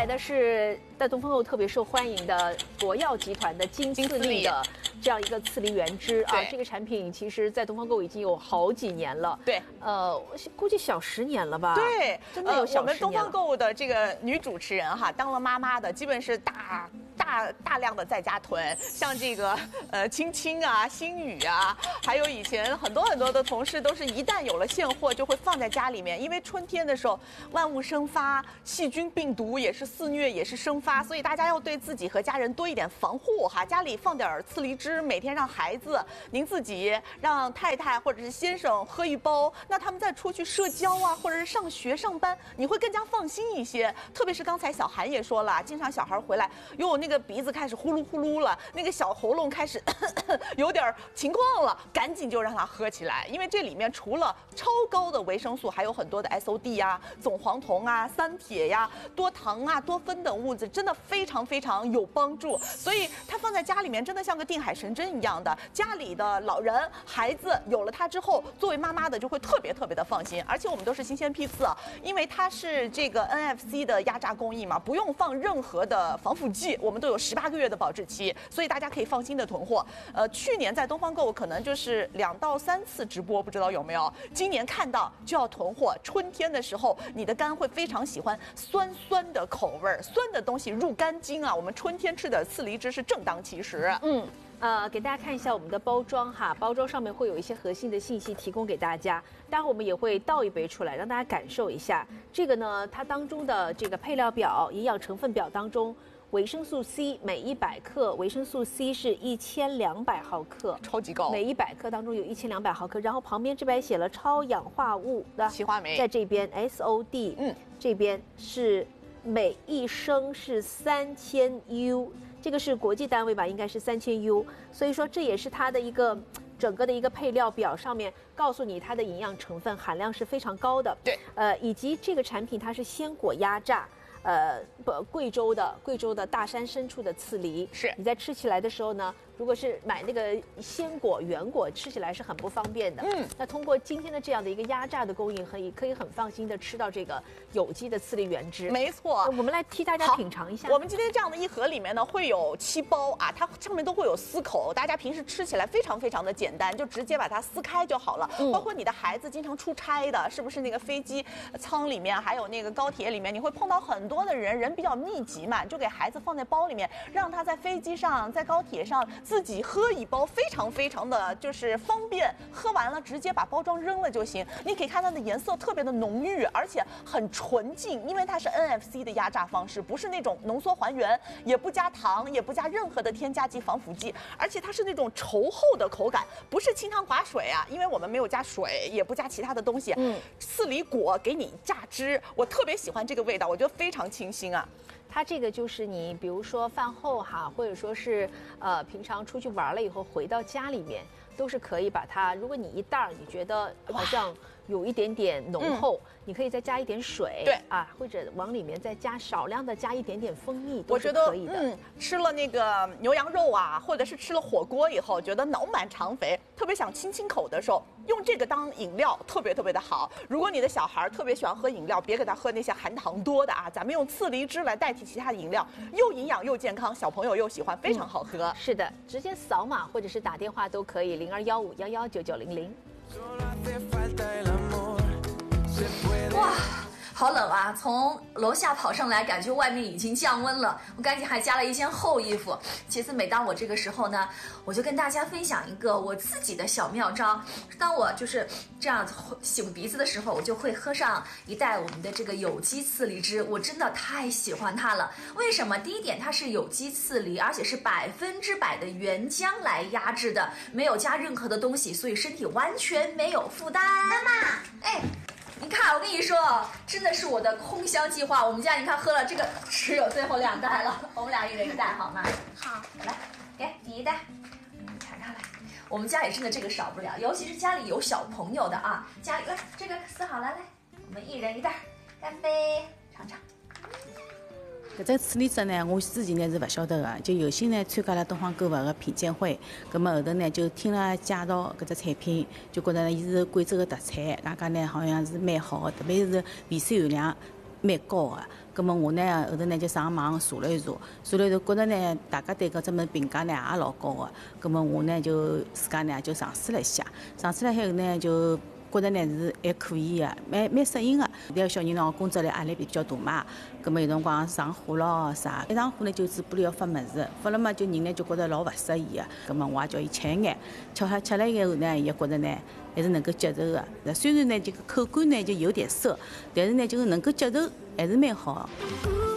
来的是在东风购特别受欢迎的国药集团的金次力的这样一个次梨原汁啊，这个产品其实在东风购已经有好几年了。对，估计小10年了吧？对，真的有小10年了。我们东风购的这个女主持人哈，当了妈妈的，基本是大量的在家囤，像这个青青啊、星宇啊，还有以前很多的同事都是一旦有了现货就会放在家里面，因为春天的时候万物生发，细菌病毒也是肆虐，也是生发，所以大家要对自己和家人多一点防护哈。家里放点次梨汁，每天让孩子、您自己、让太太或者是先生喝一包，那他们再出去社交啊，或者是上学上班，你会更加放心一些。特别是刚才小韩也说了，经常小孩回来，哟，那个鼻子开始呼噜呼噜了，那个小喉咙开始有点情况了，赶紧就让他喝起来，因为这里面除了超高的维生素，还有很多的 SOD 呀、总黄酮啊、三铁呀、多糖啊、多酚等物质，真的非常有帮助。所以它放在家里面，真的像个定海神针一样的。家里的老人、孩子有了它之后，作为妈妈的就会特别的放心。而且我们都是新鲜批次啊，因为它是这个 NFC 的压榨工艺嘛，不用放任何的防腐剂，我们都有18个月的保质期，所以大家可以放心的囤货。去年在东方购可能就是2到3次直播，不知道有没有？今年看到就要囤货。春天的时候，你的肝会非常喜欢酸的口味，酸的东西入肝经啊。我们春天吃的次梨汁是正当其时。给大家看一下我们的包装哈，包装上面会有一些核心的信息提供给大家。待会我们也会倒一杯出来，让大家感受一下。这个呢，它当中的这个配料表、营养成分表当中，维生素 C 每100克，维生素 C 是1200毫克，超级高。每100克当中有1200毫克，然后旁边这边写了超氧化物的硒化酶，在这边 SOD，这边是每1升是3000U。这个是国际单位吧，应该是3000U，所以说这也是它的一个整个的一个配料表上面告诉你它的营养成分含量是非常高的。对，以及这个产品它是鲜果压榨。贵州的大山深处的次梨，是你在吃起来的时候呢，如果是买那个鲜果原果，吃起来是很不方便的。那通过今天的这样的一个压榨的供应，可以很放心的吃到这个有机的次梨原汁。没错，我们来替大家品尝一下。我们今天这样的一盒里面呢，会有7包啊，它上面都会有撕口，大家平时吃起来非常的简单，就直接把它撕开就好了。包括你的孩子经常出差的，是不是那个飞机舱里面，还有那个高铁里面，你会碰到很多的人比较密集嘛，就给孩子放在包里面，让他在飞机上、在高铁上自己喝一包，非常的就是方便。喝完了直接把包装扔了就行。你可以看它的颜色特别的浓郁，而且很纯净，因为它是 NFC 的压榨方式，不是那种浓缩还原，也不加糖，也不加任何的添加剂、防腐剂，而且它是那种稠厚的口感，不是清汤寡水啊，因为我们没有加水，也不加其他的东西。次梨果给你榨汁，我特别喜欢这个味道，我觉得非常清新啊。它这个就是你比如说饭后哈，或者说是平常出去玩了以后回到家里面，都是可以把它，如果你一袋儿你觉得好像有一点点浓厚，你可以再加一点水，对啊，或者往里面再加少量的加一点点蜂蜜，都是可以的。吃了那个牛羊肉啊，或者是吃了火锅以后，觉得脑满肠肥，特别想清口的时候，用这个当饮料，特别的好。如果你的小孩特别喜欢喝饮料，别给他喝那些含糖多的啊，咱们用次梨汁来代替其他的饮料，又营养又健康，小朋友又喜欢，非常好喝。是的，直接扫码或者是打电话都可以，0215119900。 哇，好冷啊！从楼下跑上来，感觉外面已经降温了，我赶紧还加了一件厚衣服。其次，每当我这个时候呢，我就跟大家分享一个我自己的小妙招。当我就是这样擤鼻子的时候，我就会喝上一袋我们的这个有机次梨汁，我真的太喜欢它了。为什么？第一点，它是有机次梨，而且是100%的原浆来压制的，没有加任何的东西，所以身体完全没有负担。妈妈，哎。你看，我跟你说，真的是我的空箱计划。我们家你看喝了这个，只有最后2袋了，我们俩一人1袋，好吗？好，来，给你1袋，尝尝来。我们家里真的这个少不了，尤其是家里有小朋友的啊，家里来这个撕好了，来，我们一人1袋，干杯，尝尝。 搿只次梨汁呢，我之前呢是勿晓得个，就有幸呢参加了东方购物个品鉴会，葛末后头呢就听了介绍搿只产品，就觉得伊是贵州个特产，大家呢好像是蛮好个，特别是维 C 含量蛮高个。咁么我呢后头呢就上网查了一查，觉着呢大家对搿只物评价呢也老高个。咁么我呢就自家呢就尝试了一下，尝试了以后呢就觉着呢是还可以个，蛮适应个。现在小人呢工作压力比较大嘛，咁么有辰光上火咯啥，一上火呢就嘴巴里要发物事，发了嘛就人呢就觉着老勿适意个。咁么我也叫伊吃一眼，吃了以后呢，伊也觉着呢还是能够接受个。虽然呢这个口感呢就有点涩，但是呢就是能够接受，还是蛮好。